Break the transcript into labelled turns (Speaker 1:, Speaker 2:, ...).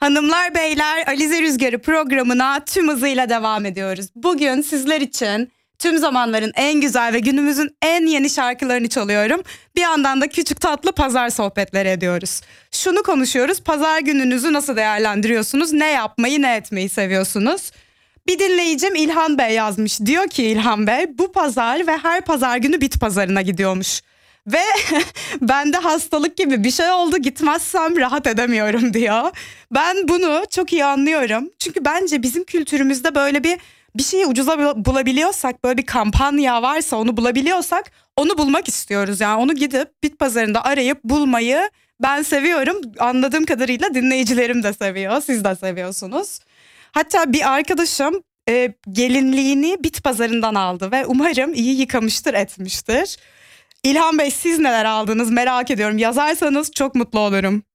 Speaker 1: Hanımlar beyler, Alize Rüzgarı programına tüm hızıyla devam ediyoruz. Bugün sizler için tüm zamanların en güzel ve günümüzün en yeni şarkılarını çalıyorum. Bir yandan da küçük tatlı pazar sohbetleri ediyoruz. Şunu konuşuyoruz: pazar gününüzü nasıl değerlendiriyorsunuz? Ne yapmayı, ne etmeyi seviyorsunuz? Bir dinleyicim İlhan Bey yazmış. Diyor ki İlhan Bey, bu pazar ve her pazar günü bit pazarına gidiyormuş. Ve bende hastalık gibi bir şey oldu, gitmezsem rahat edemiyorum diyor. Ben bunu çok iyi anlıyorum. Çünkü bence bizim kültürümüzde böyle bir şeyi ucuza bulabiliyorsak, böyle bir kampanya varsa onu bulabiliyorsak onu bulmak istiyoruz. Yani onu gidip bit pazarında arayıp bulmayı ben seviyorum. Anladığım kadarıyla dinleyicilerim de seviyor, siz de seviyorsunuz. Hatta bir arkadaşım gelinliğini bit pazarından aldı ve umarım iyi yıkamıştır, etmiştir. İlhan Bey, siz neler aldınız merak ediyorum. Yazarsanız çok mutlu olurum.